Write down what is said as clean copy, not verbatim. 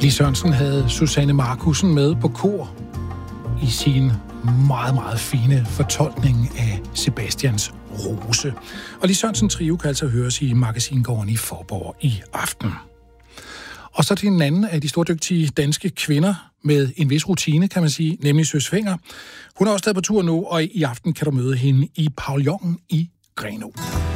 Lis Sørensen havde Susanne Markussen med på kor i sin meget, meget fine fortolkning af Sebastians Rose. Og Lis Sørensen Trio kan altså høres i Magasingården i Fåborg i aften. Og så til en anden af de stordygtige danske kvinder med en vis rutine, kan man sige, nemlig Søs Fenger. Hun er også stadig på tur nu, og i aften kan du møde hende i pavillonen i Grenaa.